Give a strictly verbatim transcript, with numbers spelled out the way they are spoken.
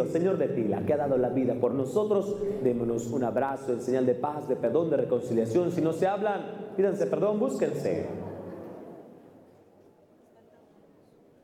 Cristo, Señor de Tila, que ha dado la vida por nosotros. Démonos un abrazo en señal de paz, de perdón, de reconciliación. Si no se hablan, pídanse perdón, búsquense.